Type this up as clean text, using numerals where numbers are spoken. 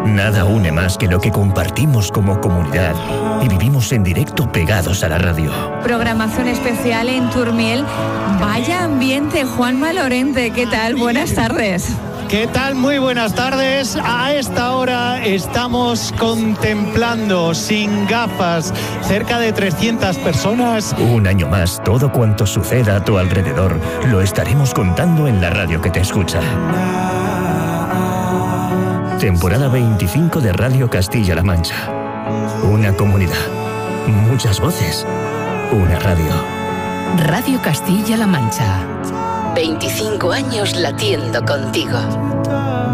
Nada une más que lo que compartimos como comunidad y vivimos en directo pegados a la radio. Programación especial en Turmiel. Vaya ambiente, Juanma Lorente, ¿qué tal? Buenas tardes. ¿Qué tal? Muy buenas tardes. A esta hora estamos contemplando sin gafas cerca de 300 personas. Un año más, todo cuanto suceda a tu alrededor lo estaremos contando en la radio que te escucha. Temporada 25 de Radio Castilla-La Mancha. Una comunidad, muchas voces, una radio. Radio Castilla-La Mancha. 25 años latiendo contigo.